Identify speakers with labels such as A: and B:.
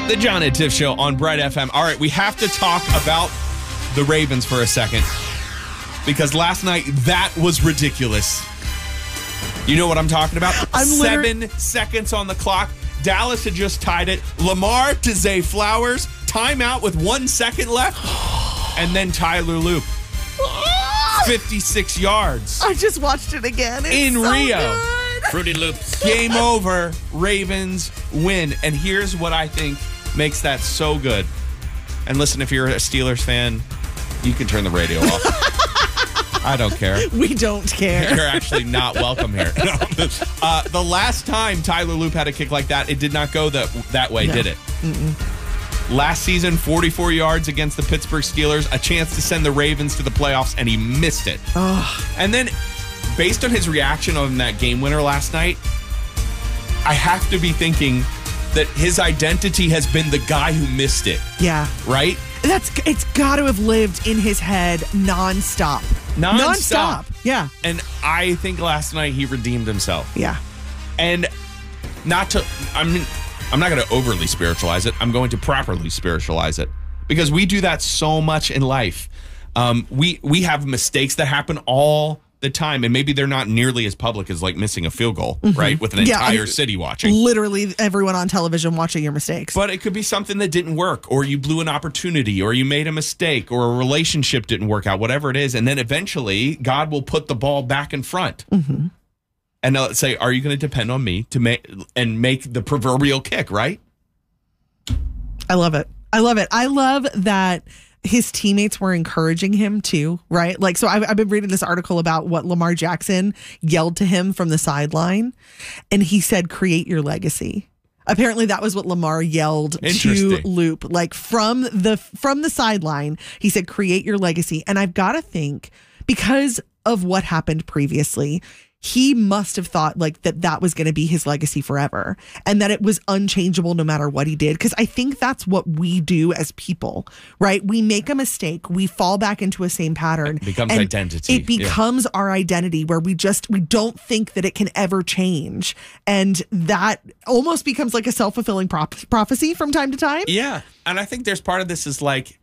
A: The John and Tiff Show on Bright FM. All right, we have to talk about the Ravens for a second because last night, that was ridiculous. You know what I'm talking about? 7 seconds on the clock. Dallas had just tied it. Lamar to Zay Flowers. Timeout with 1 second left. And then Tyler Loop. 56 yards.
B: I just watched it again. It's
A: in
B: so
A: Rio.
B: Good.
C: Fruity Loops.
A: Game over. Ravens win. And here's what I think makes that so good. And listen, if you're a Steelers fan, you can turn the radio off. I don't care.
B: We don't care.
A: You're actually not welcome here. The last time Tyler Loop had a kick like that, it did not go that way, did it? Last season, 44 yards against the Pittsburgh Steelers, a chance to send the Ravens to the playoffs, and he missed it. And then, based on his reaction on that game winner last night, I have to be thinking that his identity has been the guy who missed it.
B: Yeah.
A: Right?
B: It's got to have lived in his head nonstop. Nonstop. Yeah.
A: And I think last night he redeemed himself.
B: Yeah.
A: And I'm not going to overly spiritualize it. I'm going to properly spiritualize it because we do that so much in life. We have mistakes that happen all the time, and maybe they're not nearly as public as like missing a field goal, right? With an entire city watching.
B: Literally everyone on television watching your mistakes.
A: But it could be something that didn't work, or you blew an opportunity, or you made a mistake, or a relationship didn't work out, whatever it is. And then eventually God will put the ball back in front. And they'll say, are you going to depend on me to make the proverbial kick, right?
B: I love it. I love that his teammates were encouraging him too, right? Like, so I've been reading this article about what Lamar Jackson yelled to him from the sideline. And he said, create your legacy. Apparently that was what Lamar yelled to Loop. Like from the sideline, he said, create your legacy. And I've got to think, because of what happened previously, he must have thought like that was going to be his legacy forever and that it was unchangeable no matter what he did. Because I think that's what we do as people, right? We make a mistake. We fall back into a same pattern.
A: It becomes identity.
B: It becomes our identity where we don't think that it can ever change. And that almost becomes like a self-fulfilling prophecy from time to time.
A: Yeah. And I think there's part of this is like,